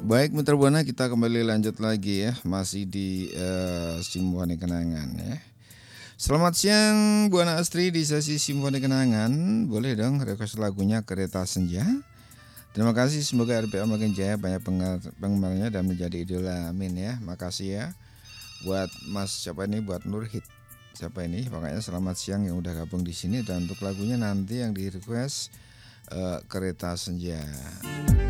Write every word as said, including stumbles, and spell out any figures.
Baik Mitra Buana, kita kembali lanjut lagi ya, masih di uh, Simfoni Kenangan ya. Selamat siang Buana Astri di sesi Simfoni Kenangan. Boleh dong request lagunya Kereta Senja. Terima kasih, semoga R P A makin jaya, banyak penggemarnya dan menjadi idola. Amin ya. Makasih ya. Buat Mas siapa ini, buat Nurhid. Siapa ini? Pokoknya selamat siang yang udah gabung di sini, dan untuk lagunya nanti yang di request uh, Kereta Senja.